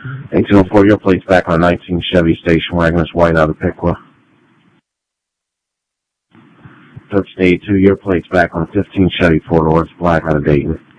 1804, your plate's back on 19 Chevy Station Wagon. It's white out of Piqua. 1382, your plate's back on 15 Chevy Port Ore. It's black out of Dayton.